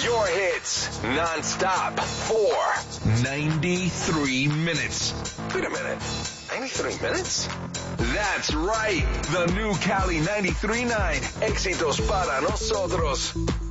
Your hits, non-stop, for 93 minutes. Wait a minute, 93 minutes? That's right, the new Cali 93.9. Éxitos para nosotros.